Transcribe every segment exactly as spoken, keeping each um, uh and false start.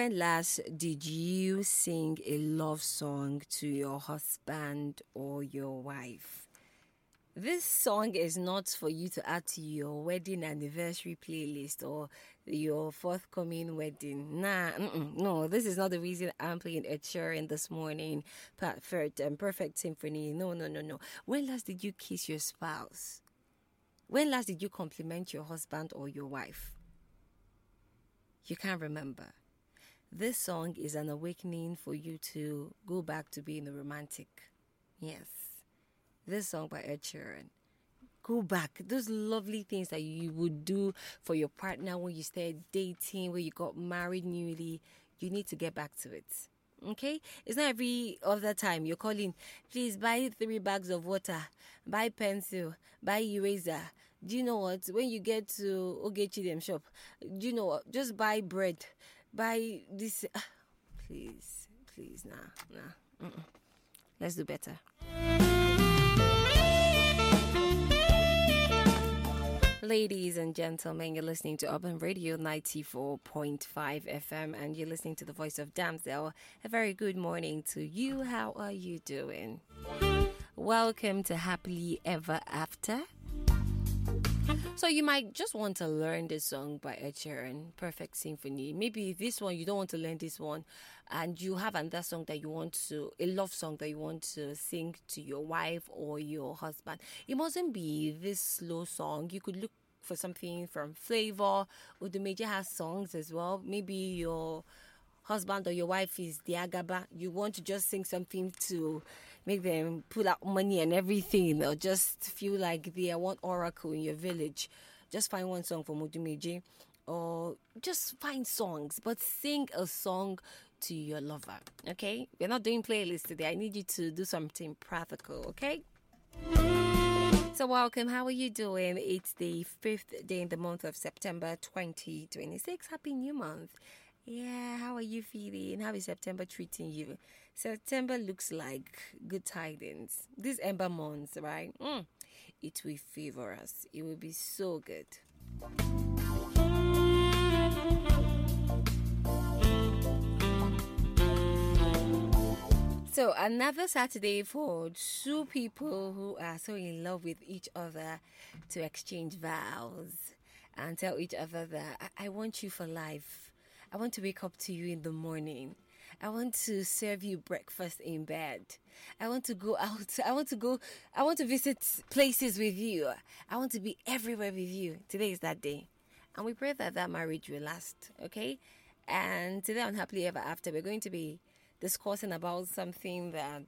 When last did you sing a love song to your husband or your wife? This song is not for you to add to your wedding anniversary playlist or your forthcoming wedding. Nah, mm-mm, no, this is not the reason I'm playing Ed Sheeran this morning. Perfect, um, perfect symphony. No, no, no, no. When last did you kiss your spouse? When last did you compliment your husband or your wife? You can't remember. This song is an awakening for you to go back to being a romantic. Yes. This song by Ed Sheeran. Go back. Those lovely things that you would do for your partner when you started dating, when you got married newly, you need to get back to it. Okay? It's not every other time you're calling, please buy three bags of water, buy pencil, buy eraser. Do you know what? When you get to Ogechi them shop, do you know what? Just buy bread, buy this. Please, please, nah, nah. Mm-mm. Let's do better. Ladies and gentlemen, you're listening to Urban Radio ninety-four point five F M and you're listening to the voice of Damsel. A very good morning to you. How are you doing? Welcome to Happily Ever After. So you might just want to learn this song by Ed Sheeran, Perfect Symphony. Maybe this one, you don't want to learn this one, and you have another song that you want to, a love song that you want to sing to your wife or your husband. It mustn't be this slow song. You could look for something from Flavor. Odumeje has songs as well. Maybe your husband or your wife is the Agaba. You want to just sing something to make them pull out money and everything, or just feel like they are one oracle in your village. Just find one song from Odumeje, or just find songs, but sing a song to your lover. Okay? We're not doing playlists today. I need you to do something practical. Okay? So welcome. How are you doing? It's the fifth day in the month of September twenty twenty-six. Happy New Month. Yeah, how are you feeling? How is September treating you? September looks like good tidings. These ember months, right? Mm, it will favor us. It will be so good. So another Saturday for two people who are so in love with each other to exchange vows and tell each other that I, I want you for life. I want to wake up to you in the morning. I want to serve you breakfast in bed. I want to go out. I want to go. I want to visit places with you. I want to be everywhere with you. Today is that day. And we pray that that marriage will last. Okay? And today on Happily Ever After, we're going to be discussing about something that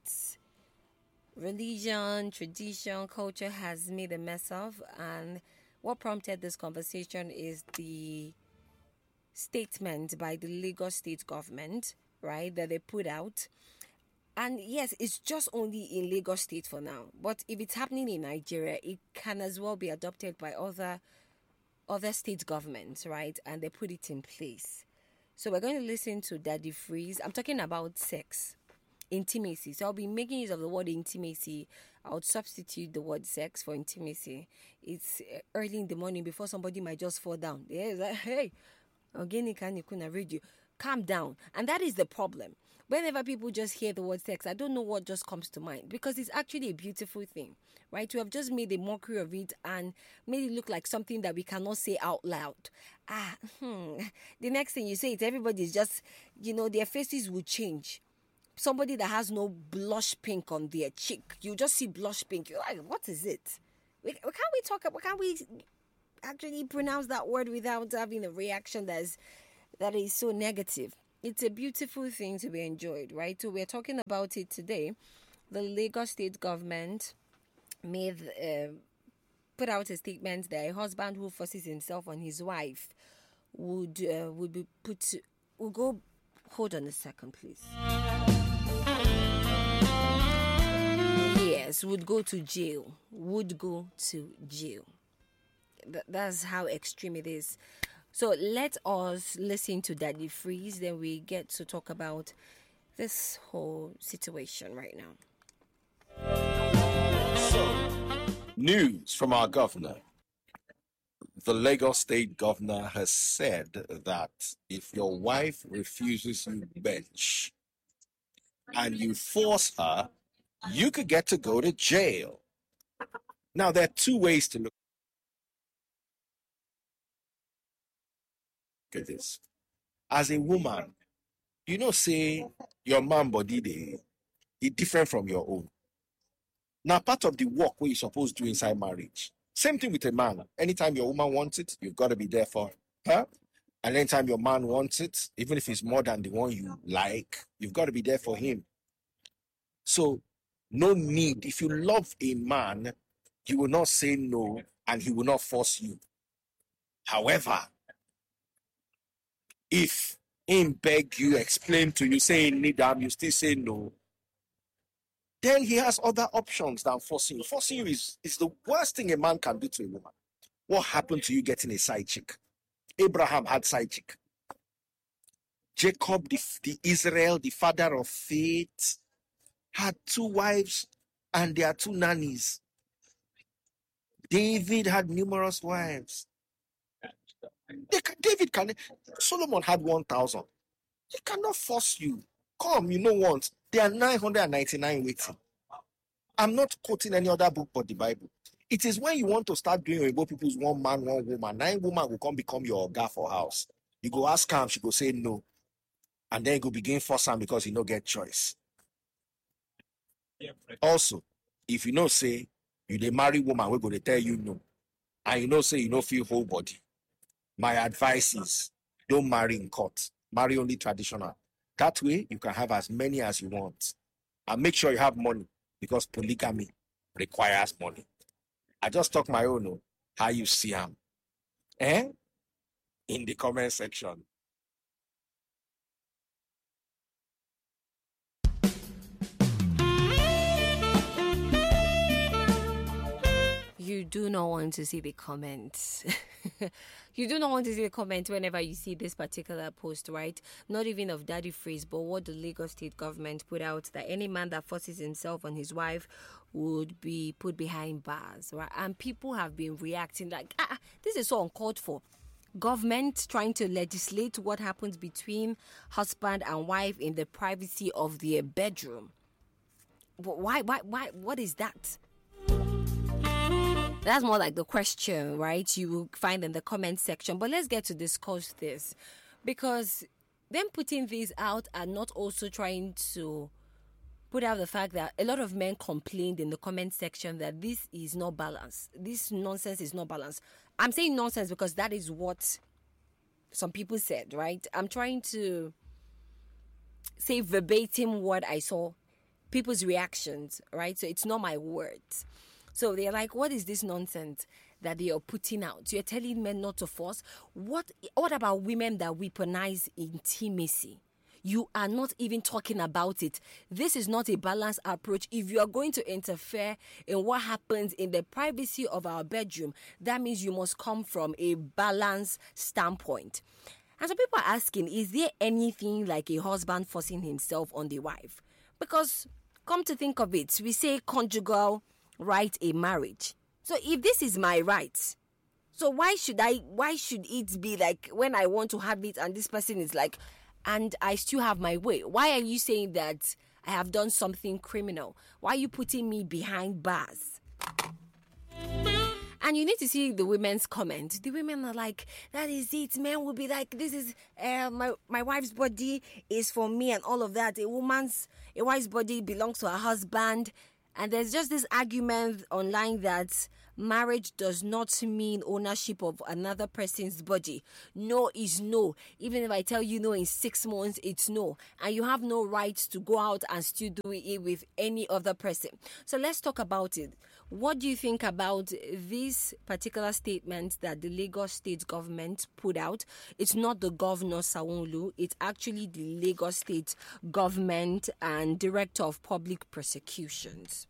religion, tradition, culture has made a mess of. And what prompted this conversation is the statement by the Lagos state government, right, that they put out. And yes, it's just only in Lagos state for now. But if it's happening in Nigeria, it can as well be adopted by other other state governments, right? And they put it in place. So we're going to listen to Daddy Freeze. I'm talking about sex, intimacy. So I'll be making use of the word intimacy. I would substitute the word sex for intimacy. It's early in the morning before somebody might just fall down. Yeah, it's like, hey, Organic and you couldn't read you. Calm down. And that is the problem. Whenever people just hear the word sex, I don't know what just comes to mind, because it's actually a beautiful thing, right? We have just made a mockery of it and made it look like something that we cannot say out loud. Ah, hmm. The next thing you say is everybody's just, you know, their faces will change. Somebody that has no blush pink on their cheek, you just see blush pink. You're like, what is it? We, can't we talk about, can't we actually pronounce that word without having a reaction that is that is so negative? It's a beautiful thing to be enjoyed, right? So we're talking about it today. The Lagos state government made uh, put out a statement that a husband who forces himself on his wife would uh, would be put to, will go. Hold on a second, please. Yes, would go to jail. Would go to jail. That's how extreme it is. So let us listen to Daddy Freeze, then we get to talk about this whole situation right now. So, news from our governor. the Lagos State governor has said that if your wife refuses you bench and you force her, you could get to go to jail. Now, there are two ways to look at this. As a woman, you know, say your man body day is different from your own. Now, part of the work where you're supposed to do inside marriage. Same thing with a man. Anytime your woman wants it, you've got to be there for her. And anytime your man wants it, even if it's more than the one you like, you've got to be there for him. So, no need. If you love a man, he will not say no and he will not force you. However, if him beg you, explain to you, say need them, you still say no, then he has other options than forcing you. Forcing you is, is the worst thing a man can do to a woman. What happened to you getting a side chick? Abraham had side chick. Jacob, the, the Israel, the father of faith, had two wives and their two nannies. David had numerous wives. They can, David can. Solomon had one thousand. He cannot force you. Come, you know what? There are nine hundred ninety-nine waiting. I'm not quoting any other book but the Bible. It is when you want to start doing Igbo people's one man, one woman, nine woman will come become your oga for house. You go ask her, she go say no. And then you go begin force her because you no get choice. Also, if you know say you dey marry woman, we go to tell you no. And you know say you no feel whole body. My advice is don't marry in court. Marry only traditional. That way you can have as many as you want. And make sure you have money because polygamy requires money. I just talk my own, oh, how you see them. Eh? In the comment section. You do not want to see the comments. You do not want to see the comment whenever you see this particular post, right? Not even of Daddy Freeze, but what the Lagos State government put out, that any man that forces himself on his wife would be put behind bars, right? And people have been reacting like, ah, this is so uncalled for. Government trying to legislate what happens between husband and wife in the privacy of their bedroom. Why, why, why, what is that? That's more like the question, right? You will find in the comment section. But let's get to discuss this, because them putting these out are not also trying to put out the fact that a lot of men complained in the comment section that this is not balanced. This nonsense is not balanced. I'm saying nonsense because that is what some people said, right? I'm trying to say verbatim what I saw, people's reactions, right? So it's not my words. So they're like, what is this nonsense that they are putting out? You're telling men not to force. What, what about women that weaponize intimacy? You are not even talking about it. This is not a balanced approach. If you are going to interfere in what happens in the privacy of our bedroom, that means you must come from a balanced standpoint. And so people are asking, is there anything like a husband forcing himself on the wife? Because come to think of it, we say conjugal right in marriage. So if this is my right, so why should I, why should it be like when I want to have it and this person is like, and I still have my way? Why are you saying that I have done something criminal? Why are you putting me behind bars? And you need to see the women's comment. The women are like, that is it. Men will be like, this is, uh, my, my wife's body is for me and all of that. A woman's, a wife's body belongs to her husband. And there's just this argument online that marriage does not mean ownership of another person's body. No is no. Even if I tell you no in six months, it's no. And you have no right to go out and still do it with any other person. So let's talk about it. What do you think about this particular statement that the Lagos State government put out? It's not the governor, Sanwo-Olu. It's actually the Lagos State government and Director of Public Prosecutions.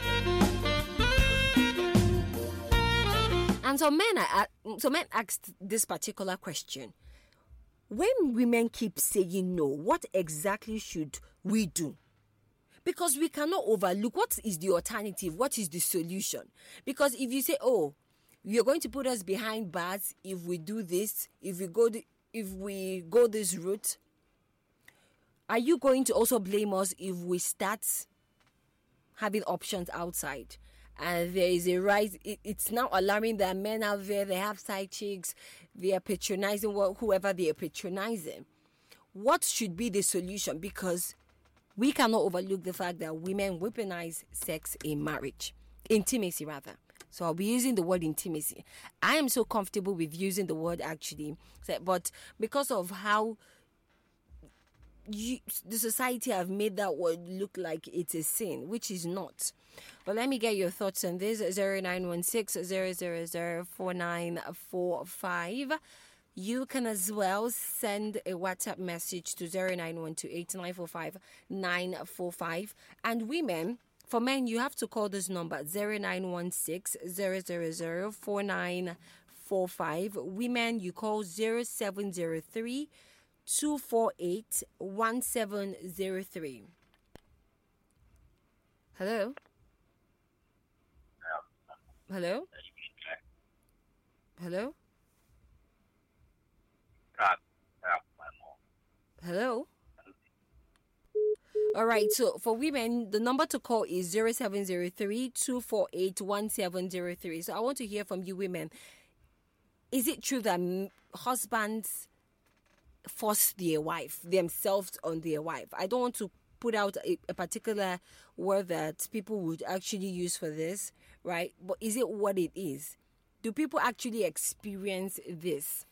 And so men are, so men asked this particular question. When women keep saying no, what exactly should we do? Because we cannot overlook what is the alternative, what is the solution. Because if you say, oh, you're going to put us behind bars if we do this, if we go the, if we go this route. Are you going to also blame us if we start having options outside? And there is a rise. It, it's now alarming that men out there, they have side chicks, they are patronizing whoever they are patronizing. What should be the solution? Because we cannot overlook the fact that women weaponize sex in marriage, intimacy rather. So I'll be using the word intimacy. I am so comfortable with using the word actually, but because of how you, the society have made that word look like it's a sin, which is not. But let me get your thoughts on this. zero nine one six, zero zero zero, four nine four five. You can as well send a WhatsApp message to zero nine one two eight nine four five nine four five. And women, for men, you have to call this number zero nine one six, zero zero zero, four nine four five. Women, you call zero seven zero three, two four eight, one seven zero three. Hello? Hello? Hello? Hello? All right, so for women, the number to call is zero seven zero three, two four eight, one seven zero three. So I want to hear from you women. Is it true that husbands force their wife, themselves on their wife? I don't want to put out a, a particular word that people would actually use for this, right? But is it what it is? Do people actually experience this?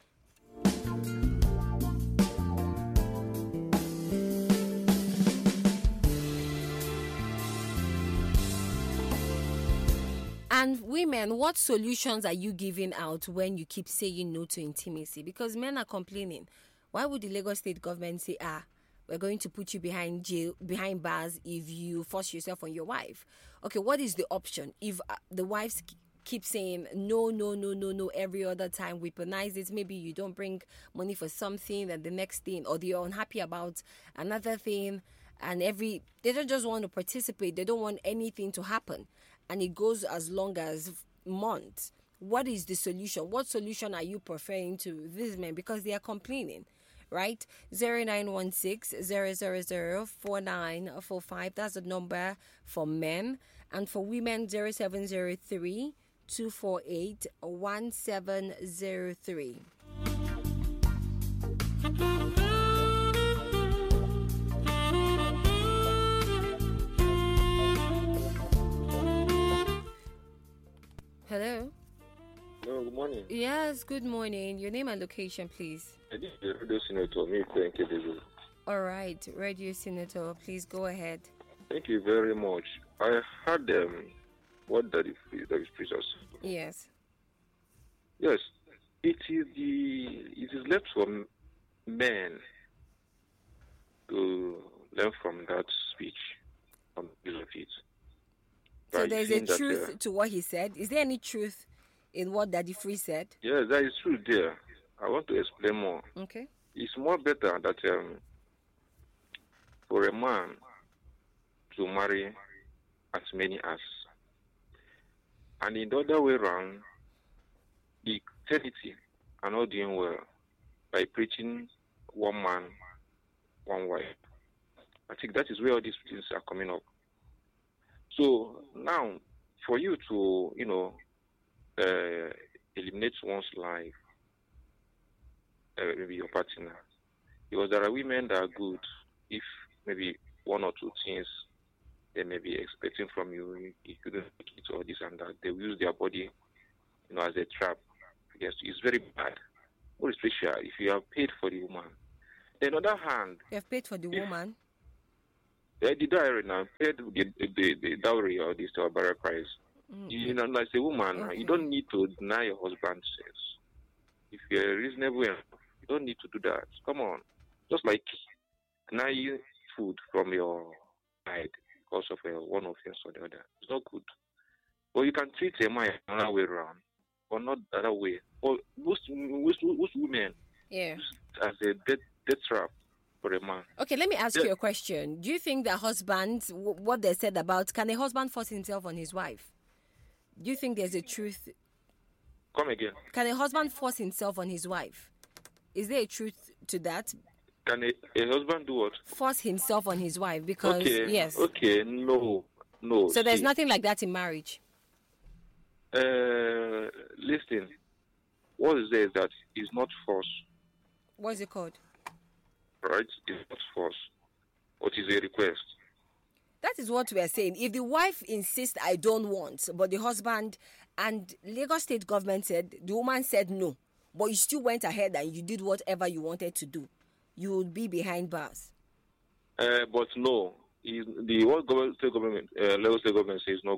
And women, what solutions are you giving out when you keep saying no to intimacy? Because men are complaining. Why would the Lagos state government say, ah, we're going to put you behind jail, behind bars if you force yourself on your wife? Okay, what is the option? If uh, the wives keep saying no, no, no, no, no every other time, weaponize it, maybe you don't bring money for something and the next thing, or they're unhappy about another thing, and every they don't just want to participate, they don't want anything to happen. And it goes as long as months. What is the solution? What solution are you preferring to these men? Because they are complaining, right? zero nine one six, zero zero zero, four nine four five. That's the number for men. And for women, zero seven zero three, two four eight, one seven zero three. Hello? Hello, good morning. Yes, good morning. Your name and location, please. I did the radio senator, me, thank you. All right, radio senator, please go ahead. Thank you very much. I heard um, what that is preachers. Yes. Yes, it is the it is left for men to learn from that speech, from it. So there's a truth that, uh, to what he said. Is there any truth in what Daddy Free said? Yes, there is truth there. I want to explain more. Okay. It's more better that um, for a man to marry as many as, and in the other way around, the Christianity are not doing well by preaching one man, one wife. I think that is where all these things are coming up. So now, for you to, you know, uh, eliminate one's life, uh, maybe your partner, because there are women that are good if maybe one or two things they may be expecting from you, you couldn't make it or this and that. They will use their body, you know, as a trap against you. It's very bad. More especially if you have paid for the woman. On the other hand, you have paid for the if, woman. Yeah, the dowry now, paid the, the, the dowry or this or burial price. Mm-hmm. You know, as a woman, okay. You don't need to deny your husband's sex. If you're reasonable enough, you don't need to do that. Come on. Just like deny food from your side because of uh, one offense or the other. It's not good. But you can treat a man another way around, or not the other way. Or most, most, most women yeah. as a death, death trap. For a man. Okay, let me ask yeah. you a question. Do you think that husbands, w- what they said about, can a husband force himself on his wife? Do you think there's a truth Come again. Can a husband force himself on his wife? Is there a truth to that? Can a, a husband do what? Force himself on his wife because Okay. yes. Okay. No. No. So there's See, nothing like that in marriage. Uh, listen. What is there is that it's not force, What's it called? right? It's not force, but it's a request. That is what we are saying. If the wife insists, I don't want, but the husband and Lagos state government said, the woman said no, but you still went ahead and you did whatever you wanted to do, you would be behind bars. Uh, but no, is the what government, state government, uh, Lagos state government says no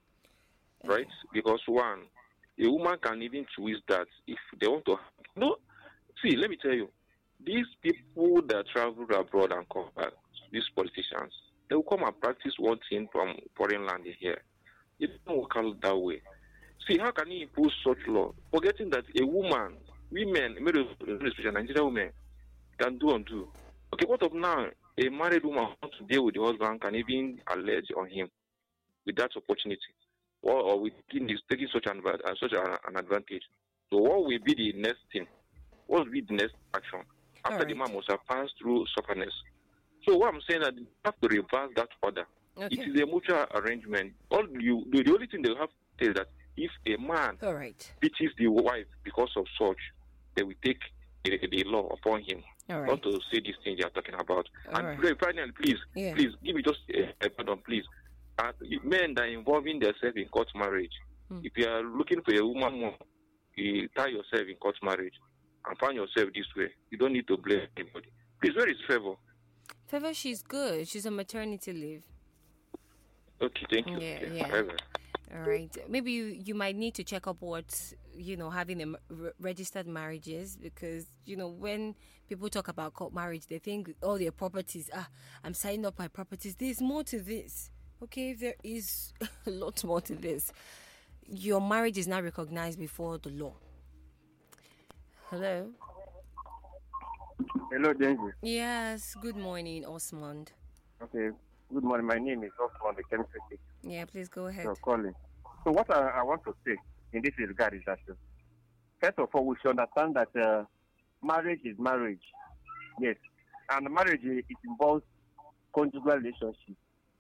good, right? Because one, a woman can even choose that if they want to. No, see, let me tell you, these people that travel abroad and come back, these politicians, they will come and practice one thing from foreign land here. It don't work out that way. See, how can you impose such law, forgetting that a woman, women, especially Nigerian women, can do and do. Okay, what of now? A married woman wants to deal with the husband can even allege on him with that opportunity, or, or with taking, taking such an uh, such a, an advantage. So, what will be the next thing? What will be the next action after right. the man must have passed through sufferness? So, what I'm saying is that you have to reverse that order. Okay. It is a mutual arrangement. All you, the, the only thing they have to say is that if a man All right. pities the wife because of such, they will take the, the law upon him. All right. Not to say these things you are talking about. All and right. pray, finally, please, Yeah. please give me just a, a pardon, please. Uh, men that are involving themselves in court marriage, Hmm. if you are looking for a woman more, you tie yourself in court marriage and find yourself this way. You don't need to blame anybody. Please, where is Favor? Favor, she's good. She's on maternity leave. Okay, thank you. Yeah, Okay, yeah. bye-bye. All right. Maybe you, you might need to check up what, you know, having a m- re- registered marriages, because, you know, when people talk about court marriage, they think all their properties, ah, I'm signing up my properties. There's more to this. Okay, there is a lot more to this. Your marriage is not recognized before the law. Hello? Hello, Denji. Yes, good morning, Osmond. Okay, good morning. My name is Osman, the chemistry teacher. Yeah, please go ahead. So, calling. So, what I, I want to say in this regard is that, uh, first of all, we should understand that uh, marriage is marriage. Yes. And marriage, uh, it involves conjugal relationship.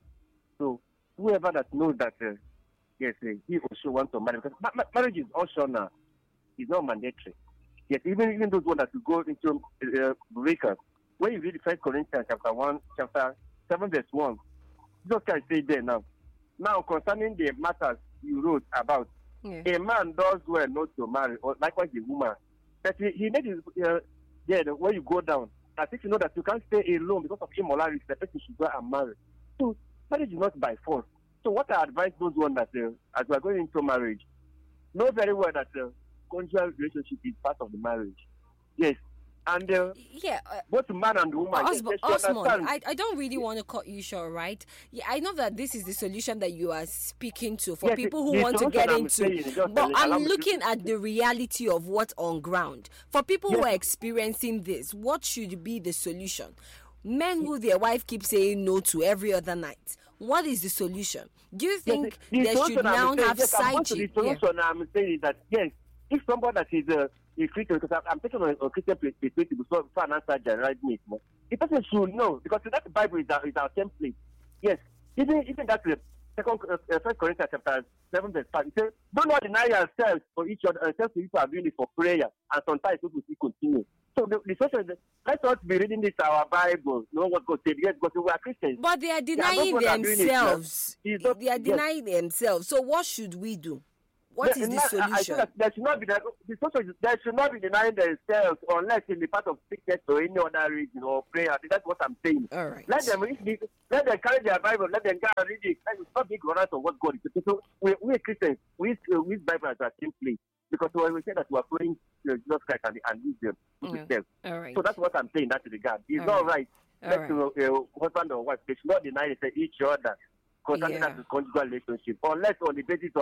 So, whoever that knows that, uh, yes, uh, he or she wants to marry, because ma- ma- marriage is optional, it's not mandatory. Yes, even even those ones that will go into uh, breakup. When you read First Corinthians chapter one, chapter seven, verse one, Jesus Christ say there now. Now concerning the matters you wrote about, Yeah. a man does well not to marry, or likewise a woman. But he, he made his uh, yeah, the, when you go down, I think you know that you can't stay alone because of immorality. The person should go and marry. So marriage is not by force. So what I advise those ones that uh, as we are going into marriage, know very well that uh, conjugal relationship is part of the marriage. Yes. And uh, Yeah, uh, both man and woman, yes, Osmond, they should Osmond, understand. I, I don't really want to cut you short, right? Yeah, I know that this is the solution that you are speaking to for Yes, people who the want to solution get I'm into. saying is just But allow I'm me to- looking at the reality of what's on ground. For people who Yes. are experiencing this, what should be the solution? Men who their wife keeps saying no to every other night. What is the solution? Do you think the they solution should I'm now saying, have yes, I'm side going to chick? the Yeah. solution I'm saying is that, yes, if somebody that is a, a Christian, because I'm, I'm taking on a Christian perspective, so for an answer generate me, no? The person should know, because that Bible is our, is our template. Yes, even even that uh, second uh, uh, First Corinthians chapter seven verse five, it says, "Do not deny yourselves for each other, yourselves to each other doing it for prayer, and sometimes people still continue." So the, the solution is, let us be reading this our Bible, know what God said, yes, because we are Christians. But they are those denying ones are doing it now. themselves. It's not- They are yes. denying themselves. So what should we do? What The- is the not- I- I solution? think that there should not be that. The solution is there should not be denying themselves unless in the part of sickness or any other reason or prayer. That's what I'm saying. All right. Let them read the, let them carry their Bible. Let them go and read it. Let them not be ignorant of what God is saying. So we we Christians we uh, we Bible as our simply because when we say that we are praying to Jesus Christ and and use them to Yeah. them. All right. So that's what I'm saying in that regard. It's All not right. right. All Let right. uh, uh, husband or wife they should not deny each other concerning Yeah. that conjugal relationship unless on the basis of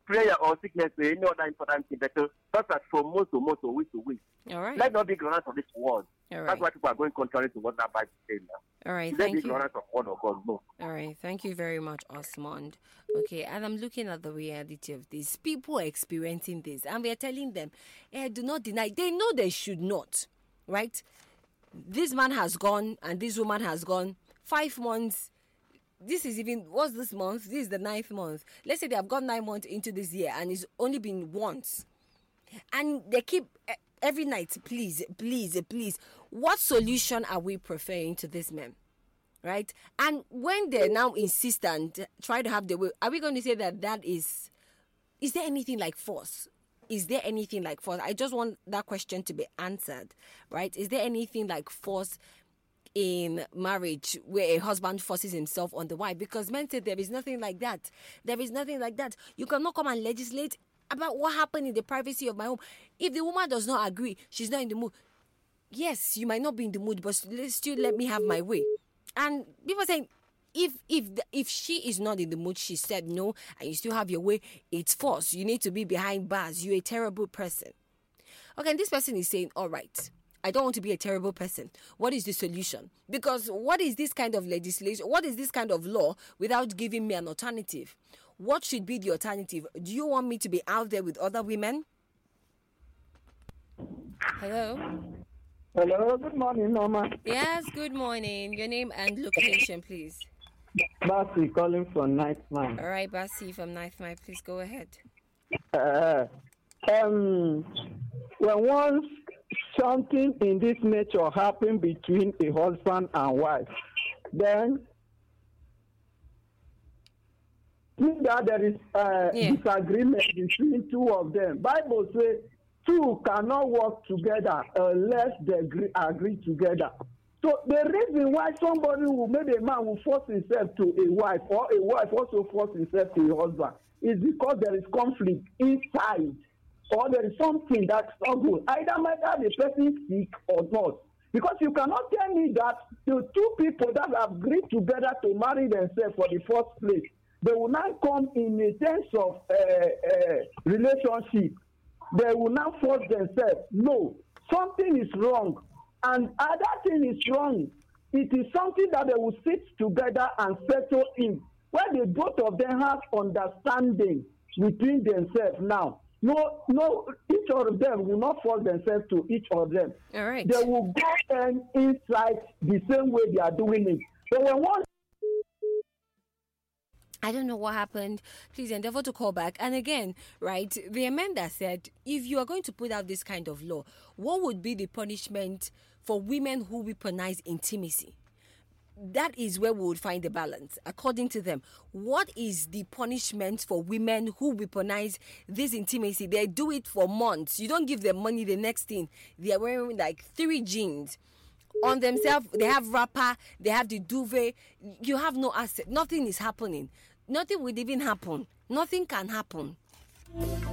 prayer or sickness or any other important thing, but uh, just as from month to month or week to week. All right. Let's not be ignorant of this word. All right. That's why people are going contrary to what that Bible says now. All right. Let's Thank be you. ignorant of word of God. No. All right. Thank you very much, Osmond. Okay. And I'm looking at the reality of this. People are experiencing this, and we are telling them, eh, do not deny. They know they should not, right? This man has gone, and this woman has gone. Five months. This is even, what's this month? This is the ninth month. Let's say they have gone nine months into this year, and it's only been once. And they keep eh, every night, please, please, please. What solution are we preferring to this men? Right? And when they now insist and try to have the way, are we going to say that that is, is there anything like force? Is there anything like force? I just want that question to be answered, right? Is there anything like force in marriage where a husband forces himself on the wife? Because men say there is nothing like that. There is nothing like that. You cannot come and legislate about what happened in the privacy of my home. If the woman does not agree, she's not in the mood. Yes, you might not be in the mood, but still let me have my way. And people saying, if if the, if she is not in the mood, she said no, and you still have your way, it's force. You need to be behind bars. You're a terrible person. Okay, and this person is saying, all right, I don't want to be a terrible person. What is the solution? Because what is this kind of legislation? What is this kind of law without giving me an alternative? What should be the alternative? Do you want me to be out there with other women? Hello? Hello, good morning, Norma. Yes, good morning. Your name and location, please. Basi calling from Night Man. All right, Basi from Ninth Mile, please go ahead. Uh, um, when once something in this nature happen between a husband and wife, then think that there is uh, Yeah. disagreement between two of them. Bible says two cannot work together unless they agree, agree together. So the reason why somebody will, maybe a man will force himself to a wife, or a wife also force himself to a husband, is because there is conflict inside, or there is something that struggles. Either whether the person sick or not. Because you cannot tell me that the two people that have agreed together to marry themselves for the first place, they will not come in a sense of uh, uh, relationship. They will not force themselves. No, something is wrong. And other thing is wrong. It is something that they will sit together and settle in, where the both of them have understanding between themselves now. No, no, each of them will not force themselves to each of them. All right. They will go and inside the same way they are doing it. So when one I don't know what happened. Please endeavor to call back. And again, right, the amender said, if you are going to put out this kind of law, what would be the punishment for women who weaponize intimacy? That is where we would find the balance, according to them. What is the punishment for women who weaponize this intimacy? They do it for months. You don't give them money, the next thing, they are wearing like three jeans on themselves. They have wrapper, they have the duvet. You have no asset. Nothing is happening. Nothing would even happen. Nothing can happen.